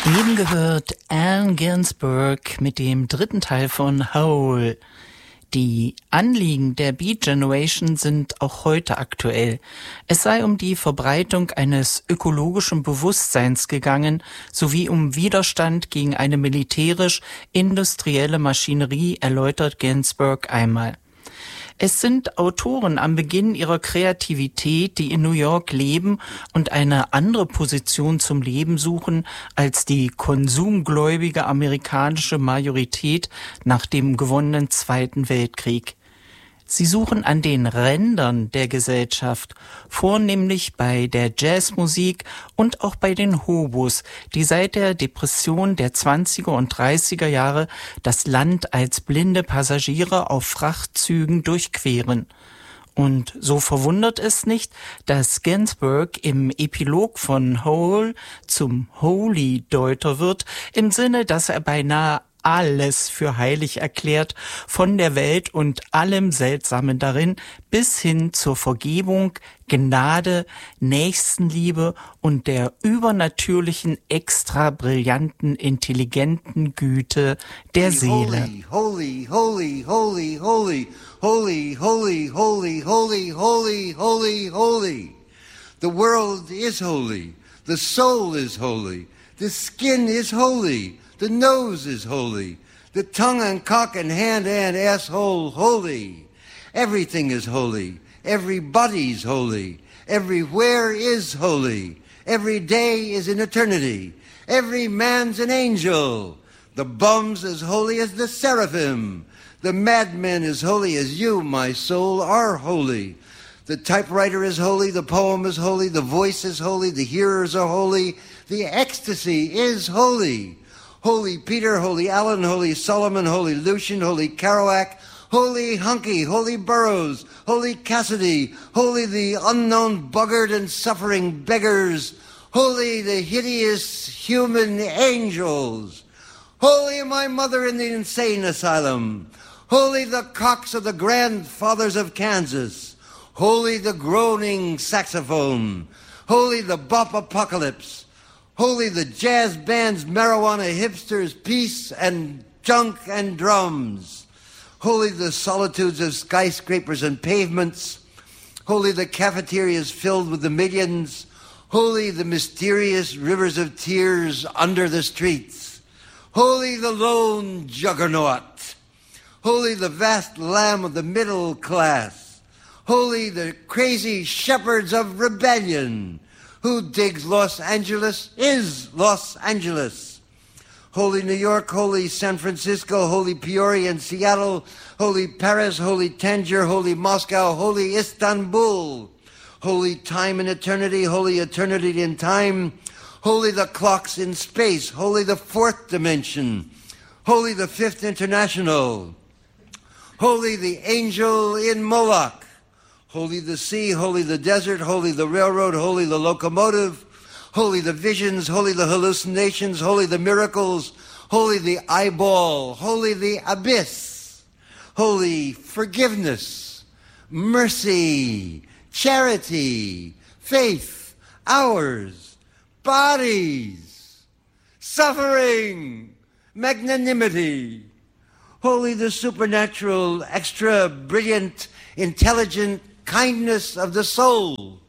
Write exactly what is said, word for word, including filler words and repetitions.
Eben gehört Allen Ginsberg mit dem dritten Teil von Hole. Die Anliegen der Beat Generation sind auch heute aktuell. Es sei um die Verbreitung eines ökologischen Bewusstseins gegangen, sowie um Widerstand gegen eine militärisch-industrielle Maschinerie, erläutert Ginsberg einmal. Es sind Autoren am Beginn ihrer Kreativität, die in New York leben und eine andere Position zum Leben suchen als die konsumgläubige amerikanische Majorität nach dem gewonnenen Zweiten Weltkrieg. Sie suchen an den Rändern der Gesellschaft, vornehmlich bei der Jazzmusik und auch bei den Hobos, die seit der Depression der zwanziger und dreißiger Jahre das Land als blinde Passagiere auf Frachtzügen durchqueren. Und so verwundert es nicht, dass Ginsberg im Epilog von Hole zum Holy-Deuter wird, im Sinne, dass er beinahe alles für heilig erklärt, von der Welt und allem Seltsamen darin, bis hin zur Vergebung, Gnade, Nächstenliebe und der übernatürlichen, extra brillanten, intelligenten Güte der Seele. Holy, holy, holy, holy, holy, holy, holy, holy, holy, holy, holy. The world is holy. The soul is holy. The skin is holy. The nose is holy. The tongue and cock and hand and asshole holy. Everything is holy. Everybody's holy. Everywhere is holy. Every day is an eternity. Every man's an angel. The bum's as holy as the seraphim. The madman is holy as you, my soul, are holy. The typewriter is holy. The poem is holy. The voice is holy. The hearers are holy. The ecstasy is holy. Holy Peter, Holy Allen, Holy Solomon, Holy Lucian, Holy Kerouac, Holy Hunky, Holy Burroughs, Holy Cassidy, Holy the unknown buggered and suffering beggars, Holy the hideous human angels, Holy my mother in the insane asylum, Holy the cocks of the grandfathers of Kansas, Holy the groaning saxophone, Holy the bop apocalypse, Holy the jazz bands, marijuana hipsters, peace and junk and drums. Holy the solitudes of skyscrapers and pavements. Holy the cafeterias filled with the millions. Holy the mysterious rivers of tears under the streets. Holy the lone juggernaut. Holy the vast lamb of the middle class. Holy the crazy shepherds of rebellion. Who digs Los Angeles is Los Angeles. Holy New York, holy San Francisco, holy Peoria and Seattle, holy Paris, holy Tangier, holy Moscow, holy Istanbul, holy time and eternity, holy eternity in time, holy the clocks in space, holy the fourth dimension, holy the fifth international, holy the angel in Moloch, holy the sea, holy the desert, holy the railroad, holy the locomotive, holy the visions, holy the hallucinations, holy the miracles, holy the eyeball, holy the abyss, holy forgiveness, mercy, charity, faith, hours, bodies, suffering, magnanimity, holy the supernatural, extra brilliant, intelligent, kindness of the soul,